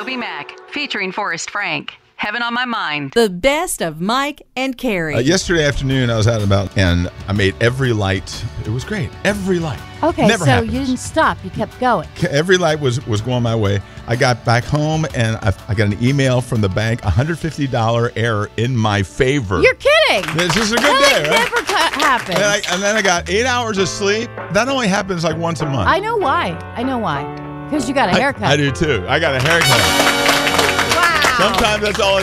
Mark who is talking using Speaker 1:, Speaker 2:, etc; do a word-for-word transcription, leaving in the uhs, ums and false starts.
Speaker 1: TobyMac, featuring Forrest Frank. Heaven on My Mind.
Speaker 2: The best of Mike and Carrie.
Speaker 3: Uh, yesterday afternoon, I was out and about, and I made every light. It was great. Every light.
Speaker 4: Okay,
Speaker 3: Never
Speaker 4: so
Speaker 3: happens.
Speaker 4: you didn't stop. You kept going.
Speaker 3: Every light was, was going my way. I got back home, and I, I got an email from the bank, one hundred fifty dollars error in my favor.
Speaker 4: You're kidding.
Speaker 3: This is a good
Speaker 4: that
Speaker 3: day, right?
Speaker 4: never ca- happens.
Speaker 3: And, I, and then I got eight hours of sleep. That only happens like once a month.
Speaker 4: I know why. I know why. Because you got a haircut.
Speaker 3: I, I do, too. I got a haircut.
Speaker 4: Wow.
Speaker 3: Sometimes that's all it